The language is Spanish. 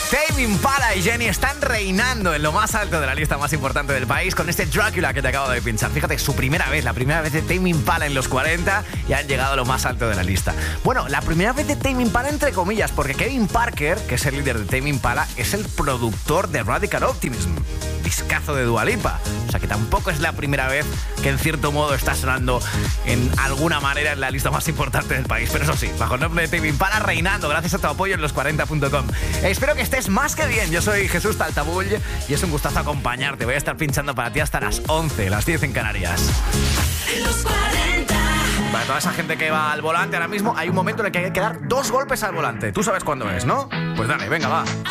Tame Impala y Jenny están reinando en lo más alto de la lista más importante del país con este Drácula que te acabo de pinchar. Fíjate, su primera vez, la primera vez de Tame Impala en los 40 y han llegado a lo más alto de la lista. Bueno, la primera vez de Tame Impala entre comillas, porque Kevin Parker, que es el líder de Tame Impala, es el productor de Radical Optimism, discazo de Dua Lipa. O sea que tampoco es la primera vez que en cierto modo está sonando en alguna manera en la lista más importante del país. Pero eso sí, bajo el nombre de Tame Impala reinando gracias a tu apoyo en los40.com. Espero que estés más que bien. Yo soy Jesús Taltabull y es un gustazo acompañarte. Voy a estar pinchando para ti hasta las 11, las 10 en Canarias. En los 40. Para toda esa gente que va al volante ahora mismo, hay un momento en el que hay que dar 2 golpes al volante. Tú sabes cuándo es, ¿no? Pues dale, venga, va.